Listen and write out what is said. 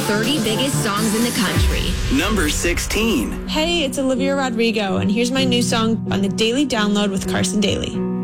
30 biggest songs in the country. Number 16. Hey, it's Olivia Rodrigo, and here's my new song on the Daily Download with Carson Daly.